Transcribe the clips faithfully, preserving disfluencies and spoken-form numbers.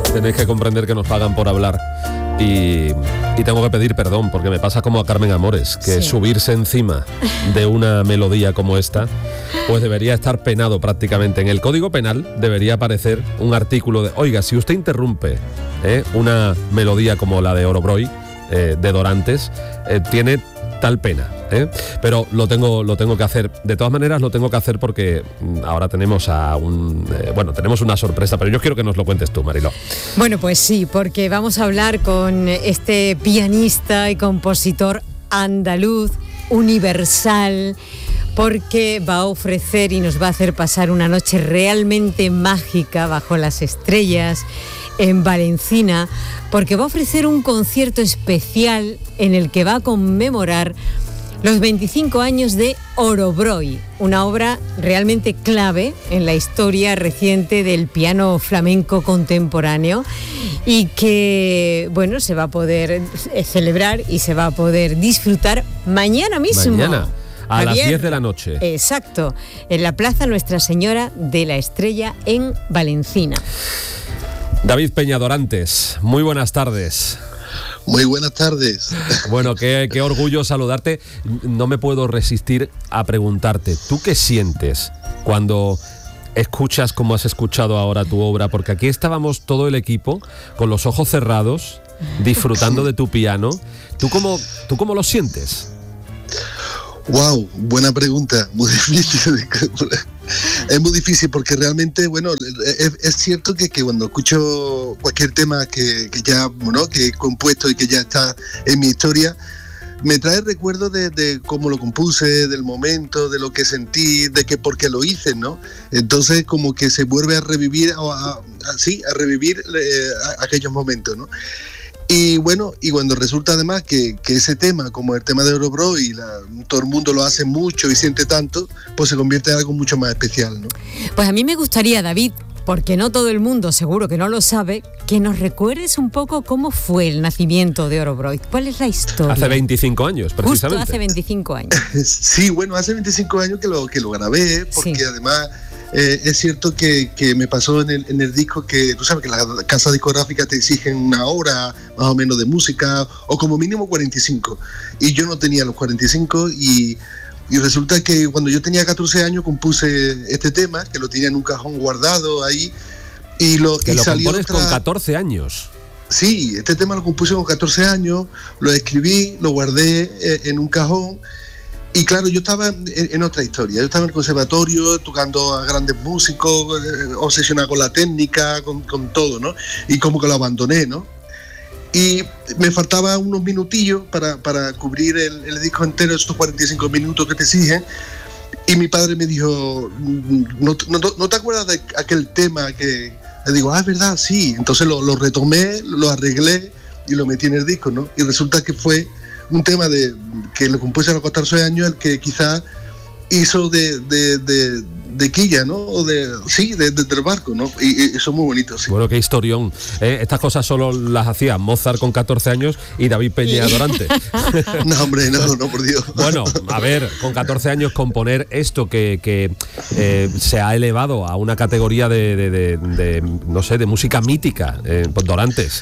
Tenéis que comprender que nos pagan por hablar. Y, y tengo que pedir perdón porque me pasa como a Carmen Amores, que sí. Subirse encima de una melodía como esta pues debería estar penado prácticamente. En el Código Penal debería aparecer un artículo de, oiga, si usted interrumpe eh, una melodía como la de Orobroy, eh, de Dorantes, eh, tiene tal pena, ¿eh? Pero lo tengo, lo tengo que hacer. De todas maneras lo tengo que hacer porque ahora tenemos a un eh, bueno, tenemos una sorpresa, pero yo quiero que nos lo cuentes tú, Mariló. Bueno, pues sí, porque vamos a hablar con este pianista y compositor andaluz, universal, porque va a ofrecer y nos va a hacer pasar una noche realmente mágica bajo las estrellas en Valencina, porque va a ofrecer un concierto especial en el que va a conmemorar los veinticinco años de Orobroy, una obra realmente clave en la historia reciente del piano flamenco contemporáneo y que, bueno, se va a poder celebrar y se va a poder disfrutar mañana mismo. Mañana. A Javier, las diez de la noche. Exacto, en la Plaza Nuestra Señora de la Estrella en Valencina. David Peña Dorantes, muy buenas tardes. Muy buenas tardes. Bueno, qué, qué orgullo saludarte. No me puedo resistir a preguntarte, ¿tú qué sientes cuando escuchas como has escuchado ahora tu obra? Porque aquí estábamos todo el equipo con los ojos cerrados, disfrutando de tu piano. ¿Tú cómo, tú cómo lo sientes? Wow, buena pregunta, muy difícil. Es muy difícil porque realmente, bueno, es, es cierto que, que cuando escucho cualquier tema que, que ya, bueno, que he compuesto y que ya está en mi historia, me trae recuerdos de, de cómo lo compuse, del momento, de lo que sentí, de que por qué lo hice, ¿no? Entonces como que se vuelve a revivir, a, a, a, sí, a revivir eh, a, aquellos momentos, ¿no? Y bueno, y cuando resulta además que, que ese tema, como el tema de Orobroy, la, todo el mundo lo hace mucho y siente tanto, pues se convierte en algo mucho más especial, ¿no? Pues a mí me gustaría, David, porque no todo el mundo seguro que no lo sabe, que nos recuerdes un poco cómo fue el nacimiento de Orobroy. ¿Cuál es la historia? Hace veinticinco años, precisamente. Justo hace veinticinco años. Sí, bueno, hace veinticinco años que lo, que lo grabé, porque sí. Además... Eh, es cierto que, que me pasó en el, en el disco que, tú sabes que la casa discográfica te exigen una hora más o menos de música, o como mínimo cuarenta y cinco, y yo no tenía los cuarenta y cinco, y, y resulta que cuando yo tenía catorce años compuse este tema, que lo tenía en un cajón guardado ahí, y lo, que y lo salió compones otra... con catorce años. Sí, este tema lo compuse con catorce años, lo escribí, lo guardé eh, en un cajón. Y claro, yo estaba en, en otra historia. Yo estaba en el conservatorio tocando a grandes músicos, eh, obsesionado con la técnica, con, con todo, ¿no? Y como que lo abandoné, ¿no? Y me faltaban unos minutillos para, para cubrir el, el disco entero, esos cuarenta y cinco minutos que te exigen. Y mi padre me dijo, ¿no, no, no te acuerdas de aquel tema que...? Le digo, ah, es verdad, sí. Entonces lo, lo retomé, lo arreglé y lo metí en el disco, ¿no? Y resulta que fue... un tema de que lo compuse a los catorce años, el que quizás hizo de, de, de, de quilla, ¿no? O de, sí, de, de, del barco, ¿no? Y, y eso es muy bonito, sí. Bueno, qué historión. Eh, estas cosas solo las hacía Mozart con catorce años y David Peña Dorantes. No, hombre, no, no, por Dios. Bueno, a ver, con catorce años componer esto que, que eh, se ha elevado a una categoría de, de, de, de no sé, de música mítica, eh, Dorantes.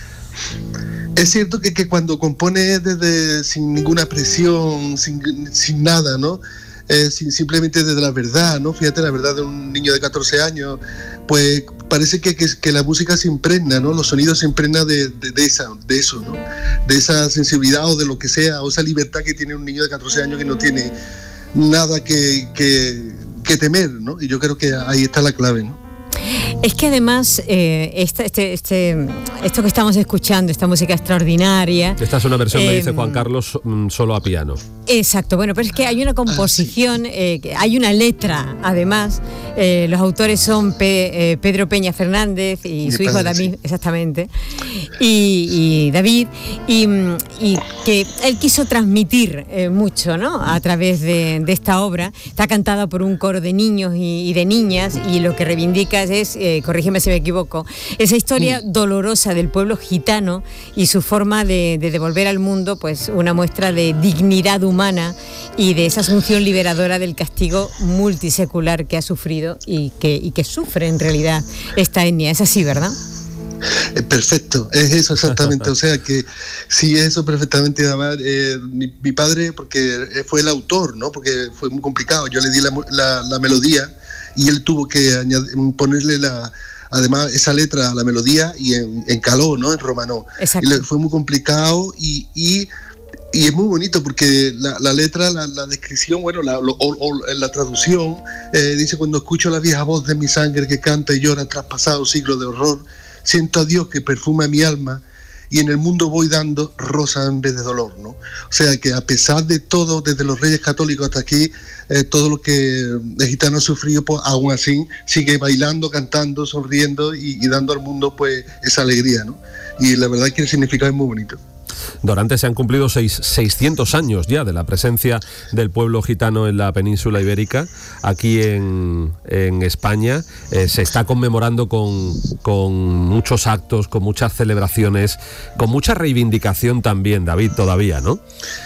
Es cierto que, que cuando compones desde sin ninguna presión, sin, sin nada, ¿no? Eh, sin, simplemente desde la verdad, ¿no? Fíjate, la verdad de un niño de catorce años, pues parece que, que, que la música se impregna, ¿no? Los sonidos se impregnan de, de, de, esa, de eso, ¿no? De esa sensibilidad o de lo que sea, o esa libertad que tiene un niño de catorce años que no tiene nada que, que, que temer, ¿no? Y yo creo que ahí está la clave, ¿no? Es que además eh, este, este, este, esto que estamos escuchando, esta música extraordinaria... Esta es una versión, eh, me dice Juan Carlos, solo a piano. Exacto, bueno, pero es que hay una composición, eh, hay una letra, además. Eh, los autores son Pe, eh, Pedro Peña Fernández y Mi su hijo David, sí. Exactamente, y, y David, y, y que él quiso transmitir eh, mucho, ¿no? A través de, de esta obra. Está cantada por un coro de niños y, y de niñas, y lo que reivindica es, eh, corrígeme si me equivoco, esa historia mm. dolorosa del pueblo gitano y su forma de, de devolver al mundo pues una muestra de dignidad humana y de esa asunción liberadora del castigo multisecular que ha sufrido y que, y que sufre en realidad esta etnia. Es así, ¿verdad? Eh, perfecto, es eso exactamente. O sea que sí, eso perfectamente. Además, eh, mi, mi padre, porque fue el autor, ¿no? Porque fue muy complicado. Yo le di la, la, la melodía y él tuvo que añadir, ponerle la, además esa letra a la melodía y en, en caló, ¿no? En romano. Exacto. Y le, fue muy complicado y, y Y es muy bonito porque la, la letra, la, la descripción, bueno, la, lo, o, o, la traducción eh, dice: cuando escucho la vieja voz de mi sangre que canta y llora tras pasados siglos de horror, siento a Dios que perfuma mi alma y en el mundo voy dando rosa en vez de dolor, ¿no? O sea que a pesar de todo, desde los Reyes Católicos hasta aquí, eh, todo lo que el gitano ha sufrido, pues aún así sigue bailando, cantando, sonriendo y, y dando al mundo pues esa alegría, ¿no? Y la verdad es que el significado es muy bonito. Durante se han cumplido seis, seiscientos años ya de la presencia del pueblo gitano en la península ibérica. Aquí en, en España eh, se está conmemorando con, con muchos actos, con muchas celebraciones, con mucha reivindicación también, David, todavía, ¿no?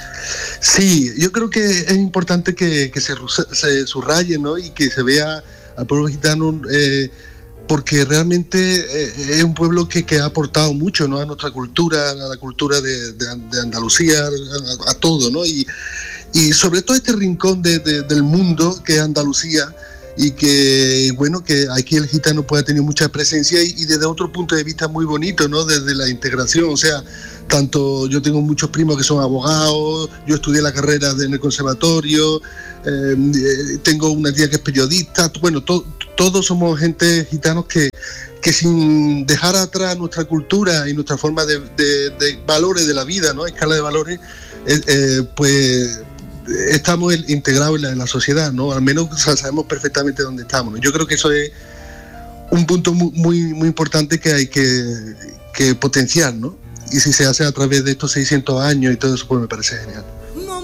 Sí, yo creo que es importante que, que se, se subraye, ¿no? Y que se vea al pueblo gitano, eh, porque realmente eh, es un pueblo que, que ha aportado mucho, ¿no? A nuestra cultura, a la cultura de, de, de Andalucía, a, a todo, ¿no? Y, y sobre todo este rincón de, de, del mundo que es Andalucía, y que, bueno, que aquí el gitano puede tener mucha presencia y, y desde otro punto de vista muy bonito, ¿no? Desde la integración, o sea, tanto yo tengo muchos primos que son abogados, yo estudié la carrera de, en el conservatorio, eh, tengo una tía que es periodista, bueno, to, todos somos gente gitanos que, que sin dejar atrás nuestra cultura y nuestra forma de, de, de valores de la vida, ¿no? Escala de valores, eh, eh, pues estamos integrados en la, en la sociedad, ¿no? Al menos, o sea, sabemos perfectamente dónde estamos, ¿no? Yo creo que eso es un punto muy, muy, muy importante que hay que, que potenciar, ¿no? Y si se hace a través de estos seiscientos años y todo eso, pues me parece genial.